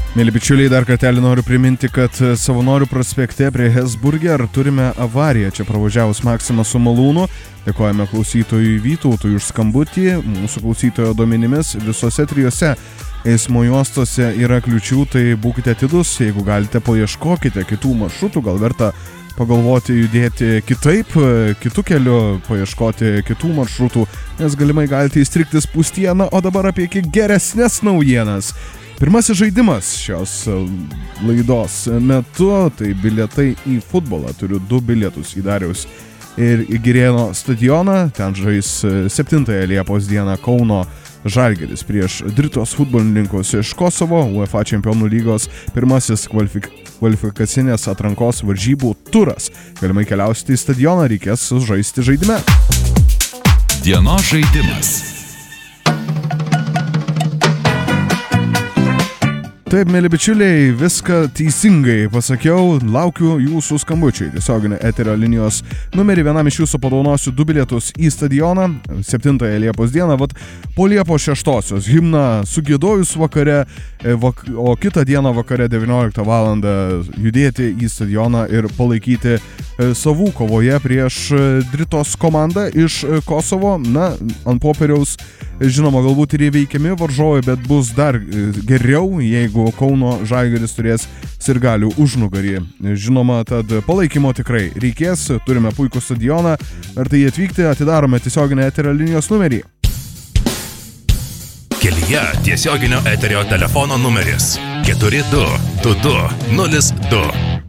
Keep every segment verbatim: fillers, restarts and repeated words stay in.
Mėly bičiuliai, dar kartelį noriu priminti, kad Savanorių prospekte prie Hesburger turime avariją. Čia pravažiavus Maksimą su malūnu. Dėkojame klausytojui Vytautui už skambutį. Mūsų klausytojo duomenimis visose trijose eismo juostose yra kliučių, tai būkite atidus. Jeigu galite, paieškokite kitų maršrutų, gal verta pagalvoti judėti kitaip, kitų kelių, paieškoti kitų maršrutų, nes galimai galite įstrigti spūstieną. O dabar apie kiek geresnes naujienas. Pirmasis žaidimas šios laidos metu, tai bilietai į futbolą. Turiu du bilietus į Dariaus ir į Girėno stadioną. Ten žais septintąją Liepos dieną Kauno Žalgiris prieš Dritos futbolininkus iš Kosovo, UEFA Čempionų lygos pirmasis kvalifik- kvalifikacinės atrankos varžybų turas. Galimai keliausite į stadioną, reikės sužaisti žaidime. Dienos žaidimas. Taip, mėly bičiuliai, viską teisingai pasakiau, laukiu jūsų skambučiai. Tiesioginė eterio linijos numerį, vienam iš jūsų padovanosiu du bilietus į stadioną, septintąją Liepos dieną, vat po Liepos šeštosios himną sugiedojus vakare, o kitą dieną vakare devynioliktą valandą judėti į stadioną ir palaikyti savų kovoje prieš Dritos komandą iš Kosovo. Na, ant popieriaus, žinoma, galbūt ir įveikiami varžovai, bet bus dar geriau, jeigu Kauno Žalgiris turės sirgalių užnugarį. Žinoma, tad palaikymo tikrai reikės, turime puikų stadioną. Ar tai atvykti, atidarome tiesioginę eterio linijos numerį. Kelyje tiesioginio eterio telefono numeris keturi du du du nulis du.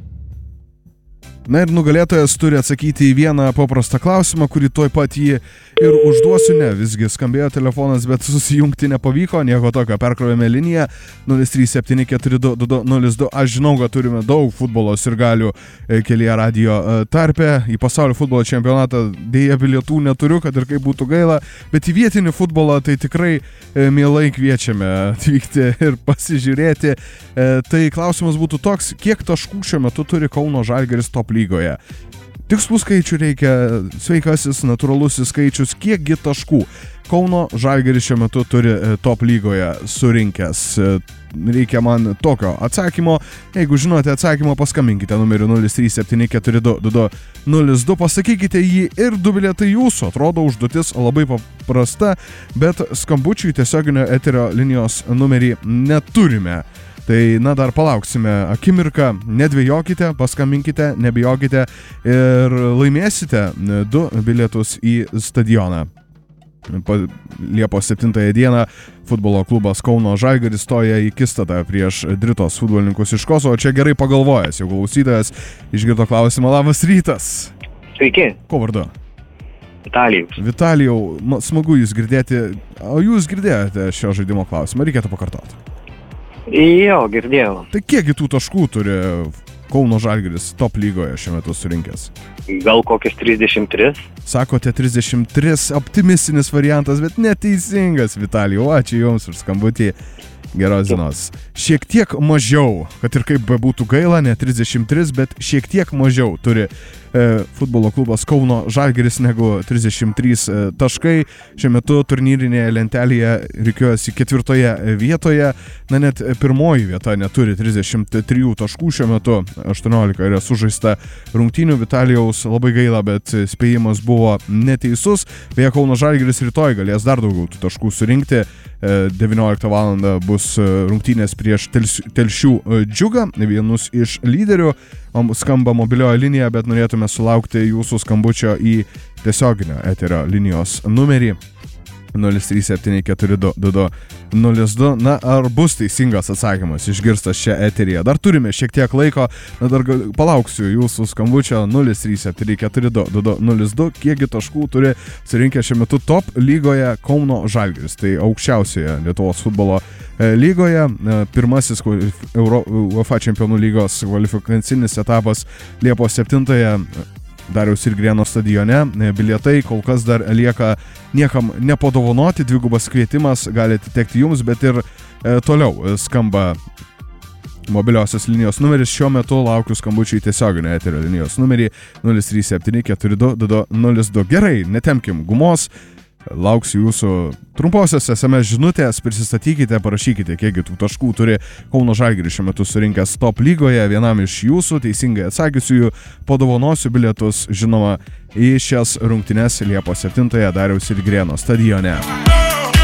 Na ir nugalėtojas turi atsakyti į vieną paprastą klausimą, kurį tuoj pat jį ir užduosiu. Ne, visgi skambėjo telefonas, bet susijungti nepavyko, nieko tokio, perkrovėme liniją nulis trys septyni keturi du du du nulis du. Aš žinau, kad turime daug futbolo sirgalių kelyje radio tarpe. Į pasaulio futbolo čempionatą dėja bilietų neturiu, kad ir kaip būtų gaila, bet į vietinį futbolą tai tikrai mielai kviečiame atvykti ir pasižiūrėti. Tai klausimas būtų toks, kiek taškų šiuo metu turi Kauno Žalgiris top lygoje. Tikslų skaičių reikia, sveikasis, natūralusis skaičius, kiekgi taškų Kauno Žalgiris šiuo metu turi top lygoje surinkęs. Reikia man tokio atsakymo. Jeigu žinote atsakymą, paskambinkite numeriu nulis trys septyni keturi du du du nulis du, pasakykite jį ir du bilietai jūsų. Atrodo, užduotis labai paprasta, bet skambučių į tiesioginio eterio linijos numerį neturime. Tai, na, dar palauksime akimirką, nedvejokite, paskambinkite, nebijokite ir laimėsite du bilietus į stadioną. Liepos septintąją dieną futbolo klubas Kauno Žalgiris stoja į kistatą prieš Dritos futbolininkus iš Kosovo. Čia gerai pagalvojęs, jau klausytojas išgirdo klausimą. Labas rytas. Sveiki. Ko vardu? Vitalijus. Vitalijau, smagu jūs girdėti. O jūs girdėjote šio žaidimo klausimą, reikėtų pakartoti. Jo, girdėjau. Tai kiekgi tų taškų turi Kauno Žalgiris top lygoje šiuo metu surinkęs? Gal kokius trisdešimt tris? Sakote trisdešimt trys, optimistinis variantas, bet neteisingas, Vitalijau. Ačiū Jums už skambutį. Geros dienos. Šiek tiek mažiau, kad ir kaip bebūtų gaila, ne trisdešimt trys, bet šiek tiek mažiau turi e, futbolo klubas Kauno Žalgiris negu trisdešimt trys e, taškai. Šiuo metu turnyrinėje lentelėje rikiuojasi ketvirtoje vietoje. Na, net pirmoji vieta neturi trisdešimt trijų taškų šiuo metu. aštuoniolika yra sužaista rungtynių. Vitalijaus labai gaila, bet spėjimas buvo neteisus. Beje, Kauno Žalgiris rytoj galės dar daugiau tų taškų surinkti. devynioliktą valandą bus rungtynės prieš Telšių Džiugą, vienus iš lyderių. Skamba mobilioji linija, bet norėtume sulaukti jūsų skambučio į tiesioginio eterio linijos numerį nulis trys septyni keturi du du du nulis du. Na, ar bus teisingas atsakymas išgirstas čia eteryje? Dar turime šiek tiek laiko, na, dar palauksiu jūsų skambučio nulis trys septyni keturi du du du nulis du. Kiekgi taškų turi surinkę šiuo metu top lygoje Kauno Žalgiris, tai aukščiausioje Lietuvos futbolo lygoje. Pirmasis UEFA Čempionų lygos kvalifikacinis etapas Liepos septintąją Dariaus ir Girėno stadione. Bilietai kol kas dar lieka niekam nepadovanoti, dvigubas kvietimas gali atitekti jums, bet ir e, toliau skamba mobiliosios linijos numeris. Šiuo metu laukiu skambučių į tiesioginę eterio linijos numerį nulis trys septyni keturi du du du nulis du. Gerai, netemkim gumos. Lauksiu jūsų trumposios es em es žinutės, prisistatykite, parašykite, kiekgi tų taškų turi Kauno Žalgiris šiuo metu surinkęs top lygoje. Vienam iš jūsų teisingai atsakiusiųjų padovanosiu bilietus, žinoma, į šias rungtynes Liepos septintąją Dariaus ir Girėno stadione.